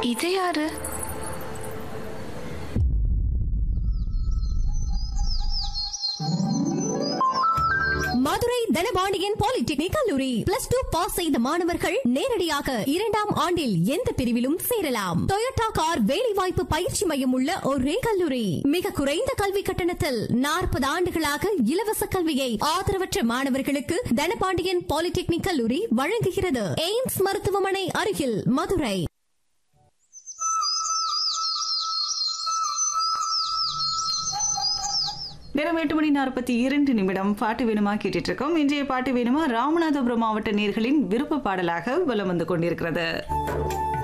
இது யாரு? மதுரை தனபாண்டியன் பாலிடெக்னிக் கல்லூரி +2 பாஸ் செய்த மாணவர்கள் நேரடியாக 2ஆம் ஆண்டில் எந்த பிரிவிலும் சேரலாம். டொயோட்டா கார் வேலைவாய்ப்பு பயிற்சி மையம் உள்ள ஒரே கல்லூரி. மிக குறைந்த கல்வி கட்டணத்தில் 40 ஆண்டுகளாக இலவச கல்வியை ஆதரவற்ற மாணவர்களுக்கு தனபாண்டியன் பாலிடெக்னிக் கல்லூரி வழங்குகிறது. எய்ம்ஸ் மருத்துவமனை அருகில் மதுரை. நேரம் 8:42 பாட்டு வேணுமா கேட்டுட்டு இருக்கோம். இன்றைய பாட்டு வேணுமா ராமநாதபுரம் மாவட்ட நேயர்களின் விருப்ப பாடலாக வலம் வந்து கொண்டிருக்கிறது.